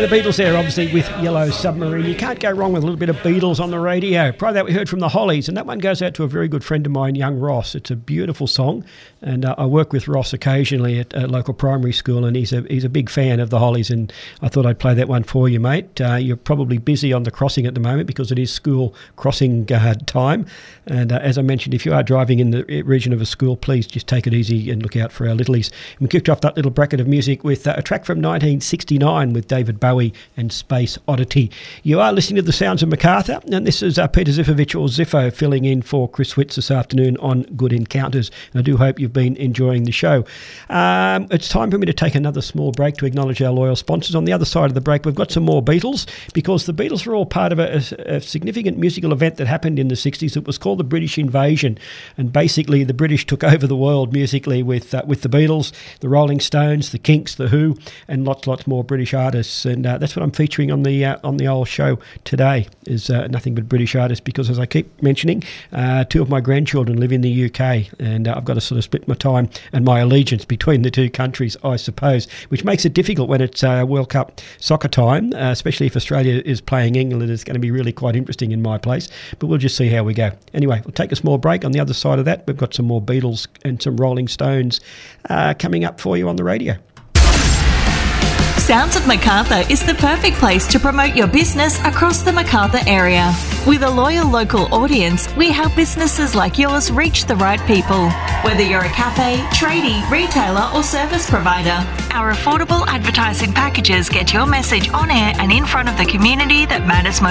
the Beatles there, obviously, with Yellow Submarine. You can't go wrong with a little bit of Beatles on the radio. Prior to that, we heard from the Hollies, and that one goes out to a very good friend of mine, young Ross. It's a beautiful song, and I work with Ross occasionally at a local primary school, and he's a big fan of the Hollies, and I thought I'd play that one for you, mate. You're probably busy on the crossing at the moment because it is school crossing time, and as I mentioned, if you are driving in the region of a school, please just take it easy and look out for our littlies. And we kicked off that little bracket of music with a track from 1969 with David Bowie and Space Oddity. You are listening to the sounds of Macarthur, and this is Peter Zifovich, or Ziffo, filling in for Chris Witts this afternoon on Good Encounters. And I do hope you've been enjoying the show. It's time for me to take another small break to acknowledge our loyal sponsors. On the other side of the break, we've got some more Beatles, because the Beatles were all part of a significant musical event that happened in the 60s. It was called the British Invasion, and basically the British took over the world musically with the Beatles, the Rolling Stones, the Kinks, the Who, and lots more British artists. And that's what I'm featuring on the old show today, is nothing but British artists, because as I keep mentioning, two of my grandchildren live in the UK, and I've got to sort of split my time and my allegiance between the two countries, I suppose, which makes it difficult when it's World Cup soccer time, especially if Australia is playing England. It's going to be really quite interesting in my place, but we'll just see how we go. Anyway, we'll take a small break. On the other side of that, we've got some more Beatles and some Rolling Stones coming up for you on the radio. Sounds of Macarthur is the perfect place to promote your business across the Macarthur area. With a loyal local audience, we help businesses like yours reach the right people. Whether you're a cafe, tradie, retailer or service provider, our affordable advertising packages get your message on air and in front of the community that matters most.